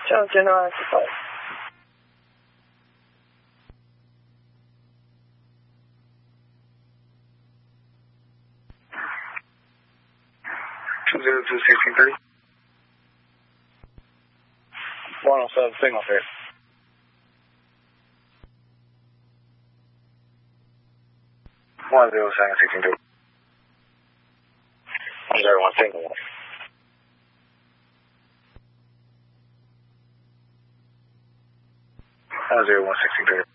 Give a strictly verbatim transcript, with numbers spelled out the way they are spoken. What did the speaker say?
Show general supply. two zero two sixteen thirty. one oh seven signal here. one zero seven sixteen two. one zero one signal. one zero one sixteen thirty.